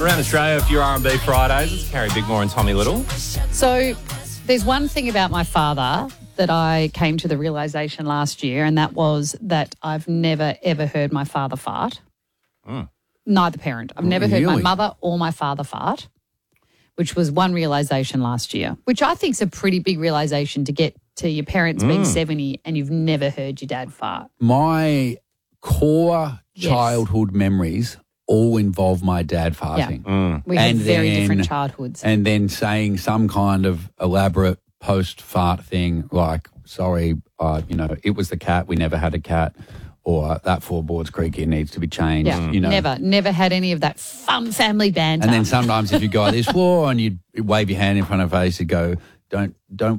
Around Australia, a few R&B Fridays. It's Carrie Bigmore and Tommy Little. So there's one thing about my father that I came to the realisation last year, and that was that I've never, ever heard my father fart. Neither parent. I've never heard my mother or my father fart, which was one realisation last year, which I think is a pretty big realisation to get to your parents being 70 and you've never heard your dad fart. My core childhood memories all involve my dad farting. Yeah. We had very different childhoods. And then saying some kind of elaborate post-fart thing like, sorry, it was the cat, we never had a cat, or that floorboard's creaky, it needs to be changed. Yeah, never had any of that fun family banter. And then sometimes if you go this floor and you'd wave your hand in front of face, you'd go, don't